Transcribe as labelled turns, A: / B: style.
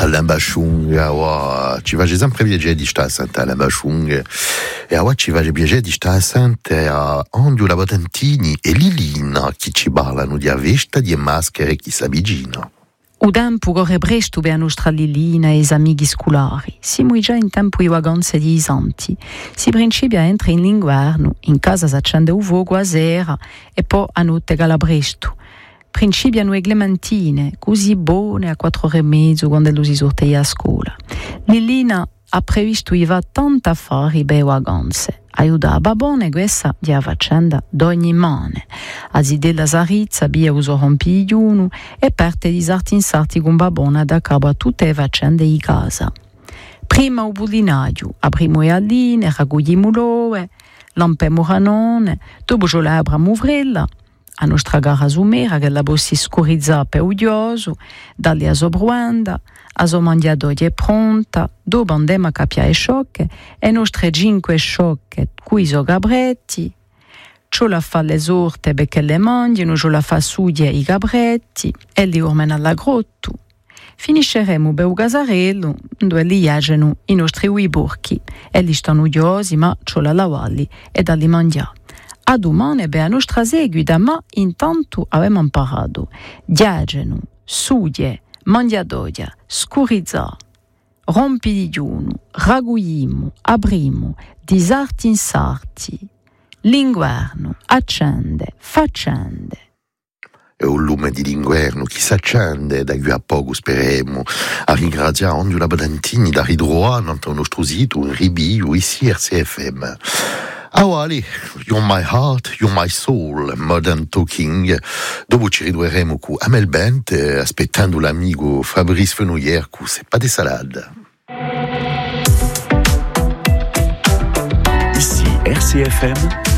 A: all'ambasciunga, ci va sempre piacere di stare a all'ambasciunga, e ora ci va piacere di stare sempre a Ondio la Botantini e Lilina, che ci parlano di avesta, di maschere, chi si avvicina.
B: O tempo corre presto per la nostra Lilina e i amici scolari. Siamo già in tempo di vacanze di isanti. Si principia a entrare in l'inverno, in casa si accende un fuoco a sera e poi a notte cala presto. Principiano le clementine, così buone a 4:30 quando si sorteglia a scuola. Lilina ha previsto di fare tante affari per le vacanze. Aiuta a babone questa di a faccenda d'ogni mane. A si della sarizza via uso rompigliuno e parte di sarti in sarti con babona da capo a tutte le faccende di casa. Prima un budinaio, apriamo le alline, raccogliamo l'ove, lampemo ranone, dopo giolabra muvrella, a nostra gara sumera che la bossi scurizzata per udioso, dalle a sobruanda, a so mangiadoia è pronta, dopo andiamo a capiare sciocche, e nostre 5 sciocche, qui so gabretti, ciò la fa le sorte perché le mangiano, ciò la fa sudie i gabretti, e li ormena alla grotto. Finisceremo per un casarello, dove li iagano i nostri uiburchi, e li stanno udiosi, ma ciò la lavalli e da li mangiare. A domani per la nostra seguita, ma intanto abbiamo imparato diageno, sudie, mangiadoia, scurizza, rompidigiuno, raguglimo, abrimo, di sarti in sarti, l'inguerno, accende, faccende.
A: È un lume di l'inguerno che si accende da qui a poco, speriamo, a ringraziare Ondio la Botantini da ridroare nel nostro sito, un ribio, ici RCFM. Ali, You're My Heart, You're My Soul, Modern Talking. Dopo ci ridurremo con Amel Bent, aspettando l'amico Fabrice Fenouillère con C'est pas des salades.
C: Ici RCFM